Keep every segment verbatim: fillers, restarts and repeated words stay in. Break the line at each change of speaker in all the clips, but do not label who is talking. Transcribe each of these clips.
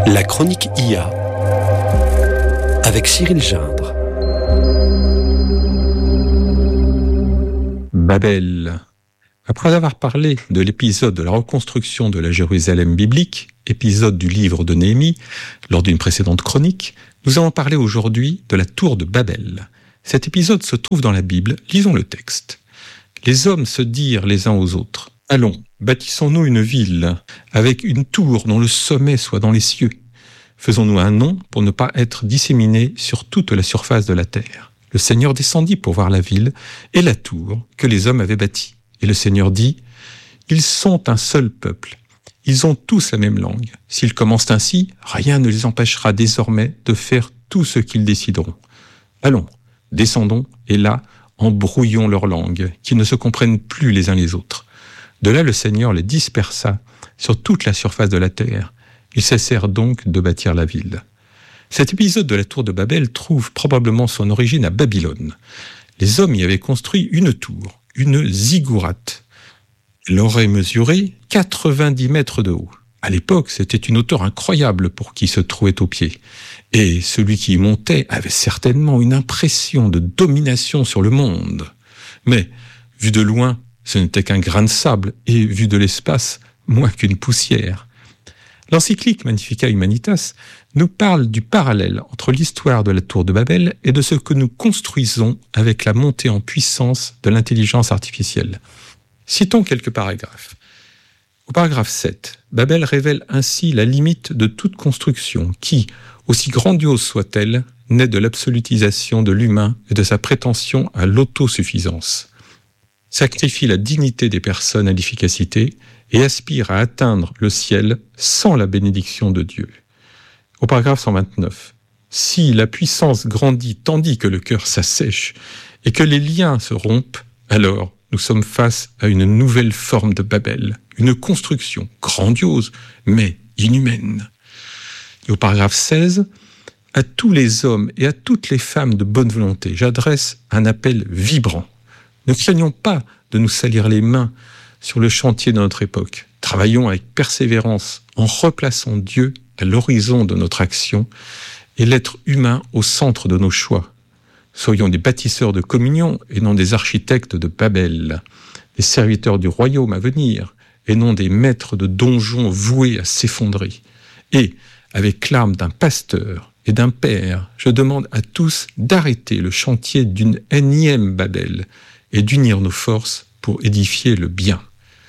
La chronique I A avec Cyril Gindre.
Babel. Après avoir parlé de l'épisode de la reconstruction de la Jérusalem biblique, épisode du livre de Néhémie, lors d'une précédente chronique, nous allons parler aujourd'hui de la tour de Babel. Cet épisode se trouve dans la Bible, lisons le texte. Les hommes se dirent les uns aux autres, « Allons, bâtissons-nous une ville, avec une tour dont le sommet soit dans les cieux. Faisons-nous un nom pour ne pas être disséminés sur toute la surface de la terre. » Le Seigneur descendit pour voir la ville et la tour que les hommes avaient bâtie. Et le Seigneur dit, « Ils sont un seul peuple. Ils ont tous la même langue. S'ils commencent ainsi, rien ne les empêchera désormais de faire tout ce qu'ils décideront. Allons, descendons, et là, embrouillons leur langue, qu'ils ne se comprennent plus les uns les autres. » De là, le Seigneur les dispersa sur toute la surface de la terre. Ils cessèrent donc de bâtir la ville. Cet épisode de la tour de Babel trouve probablement son origine à Babylone. Les hommes y avaient construit une tour, une ziggourate. Elle aurait mesuré quatre-vingt-dix mètres de haut. À l'époque, c'était une hauteur incroyable pour qui se trouvait au pied. Et celui qui y montait avait certainement une impression de domination sur le monde. Mais, vu de loin, ce n'était qu'un grain de sable, et vu de l'espace, moins qu'une poussière. L'encyclique Magnificat Humanitas nous parle du parallèle entre l'histoire de la tour de Babel et de ce que nous construisons avec la montée en puissance de l'intelligence artificielle. Citons quelques paragraphes. Au paragraphe sept, Babel révèle ainsi la limite de toute construction qui, aussi grandiose soit-elle, naît de l'absolutisation de l'humain et de sa prétention à l'autosuffisance. Sacrifie la dignité des personnes à l'efficacité et aspire à atteindre le ciel sans la bénédiction de Dieu. Au paragraphe cent vingt-neuf, si la puissance grandit tandis que le cœur s'assèche et que les liens se rompent, alors nous sommes face à une nouvelle forme de Babel, une construction grandiose mais inhumaine. Et au paragraphe seize, à tous les hommes et à toutes les femmes de bonne volonté, j'adresse un appel vibrant. Ne craignons pas de nous salir les mains sur le chantier de notre époque. Travaillons avec persévérance en replaçant Dieu à l'horizon de notre action et l'être humain au centre de nos choix. Soyons des bâtisseurs de communion et non des architectes de Babel, des serviteurs du royaume à venir et non des maîtres de donjons voués à s'effondrer. Et, avec l'âme d'un pasteur et d'un père, je demande à tous d'arrêter le chantier d'une énième Babel et d'unir nos forces pour édifier le bien.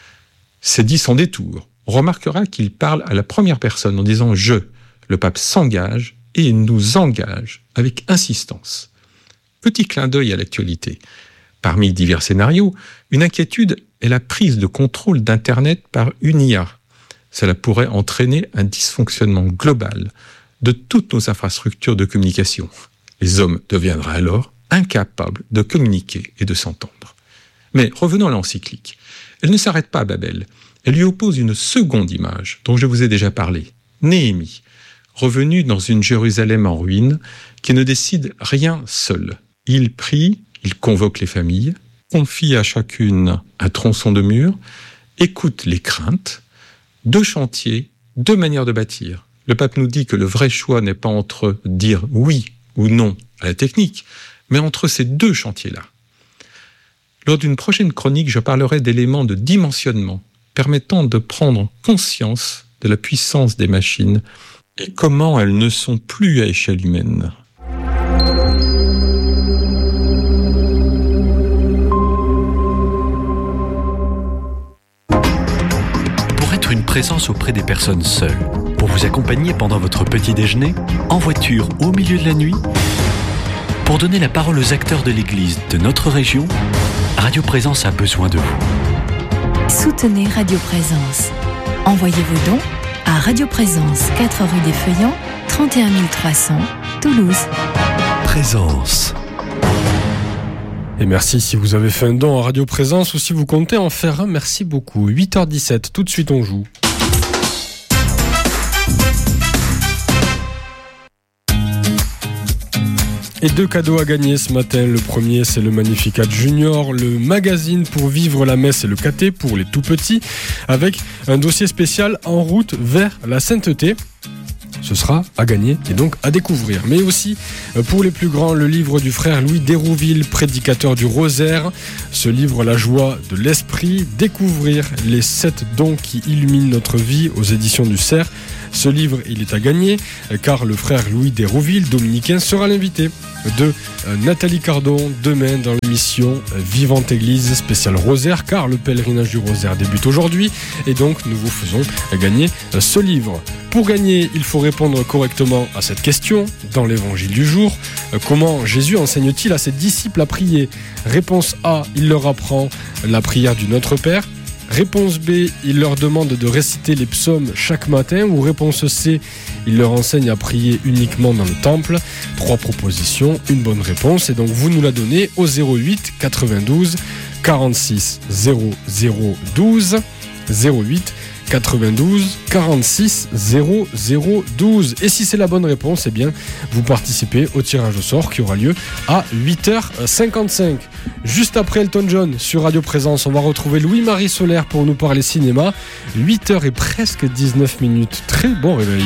C'est dit sans détour. On remarquera qu'il parle à la première personne en disant « je ». Le pape s'engage et nous engage avec insistance. Petit clin d'œil à l'actualité. Parmi divers scénarios, une inquiétude est la prise de contrôle d'Internet par une I A. Cela pourrait entraîner un dysfonctionnement global de toutes nos infrastructures de communication. Les hommes deviendraient alors incapables de communiquer et de s'entendre. Mais revenons à l'encyclique. Elle ne s'arrête pas à Babel. Elle lui oppose une seconde image, dont je vous ai déjà parlé. Néhémie, revenu dans une Jérusalem en ruine, qui ne décide rien seul. Il prie, il convoque les familles, confie à chacune un tronçon de mur, écoute les craintes, deux chantiers, deux manières de bâtir. Le pape nous dit que le vrai choix n'est pas entre dire oui ou non à la technique, mais entre ces deux chantiers-là. Lors d'une prochaine chronique, je parlerai d'éléments de dimensionnement permettant de prendre conscience de la puissance des machines et comment elles ne sont plus à échelle humaine.
Pour être une présence auprès des personnes seules, pour vous accompagner pendant votre petit déjeuner, en voiture ou au milieu de la nuit, pour donner la parole aux acteurs de l'Église de notre région, Radio Présence a besoin de vous.
Soutenez Radio Présence. Envoyez vos dons à Radio Présence, quatre rue des Feuillants, trente et un mille trois cents, Toulouse.
Présence.
Et merci si vous avez fait un don à Radio Présence ou si vous comptez en faire un, merci beaucoup. huit heures dix-sept, tout de suite on joue. Et deux cadeaux à gagner ce matin. Le premier, c'est le Magnificat Junior, le magazine pour vivre la messe et le caté pour les tout petits, avec un dossier spécial en route vers la sainteté. ce sera à gagner et donc à découvrir. Mais aussi, pour les plus grands, le livre du frère Louis d'Hérouville, prédicateur du Rosaire. Ce livre, La joie de l'esprit, découvrir les sept dons qui illuminent notre vie, aux éditions du Cerf. Ce livre, il est à gagner, car le frère Louis d'Hérouville, dominicain, sera l'invité de Nathalie Cardon demain dans l'émission Vivante Église spéciale Rosaire, car le pèlerinage du Rosaire débute aujourd'hui et donc nous vous faisons gagner ce livre. Pour gagner, il faut répondre correctement à cette question dans l'évangile du jour. Comment Jésus enseigne-t-il à ses disciples à prier ? Réponse A, il leur apprend la prière du Notre Père. Réponse B, il leur demande de réciter les psaumes chaque matin. Ou réponse C, il leur enseigne à prier uniquement dans le temple. Trois propositions, une bonne réponse. Et donc vous nous la donnez au zéro huit quatre-vingt-douze quarante-six zéro zéro douze. zéro huit quatre-vingt-douze quarante-six zéro zéro douze. Et si c'est la bonne réponse, eh bien, vous participez au tirage au sort qui aura lieu à huit heures cinquante-cinq. Juste après Elton John sur Radio Présence, on va retrouver Louis-Marie Solaire pour nous parler cinéma. huit heures et presque dix-neuf minutes. Très bon réveil.